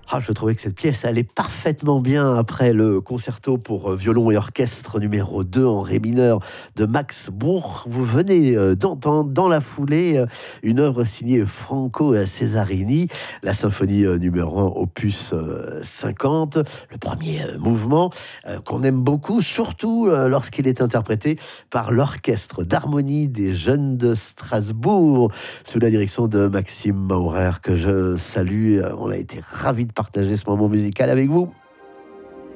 Ah, je trouvais que cette pièce allait parfaitement bien après le concerto pour violon et orchestre numéro 2 en ré mineur de Max Bruch. Vous venez d'entendre dans la foulée une œuvre signée Franco Cesarini, la symphonie numéro 1 opus 50, le premier mouvement qu'on aime beaucoup, surtout lorsqu'il est interprété par l'orchestre d'harmonie des jeunes de Strasbourg, sous la direction de Maxime Maurer, que je salue. On a été ravis de partager ce moment musical avec vous.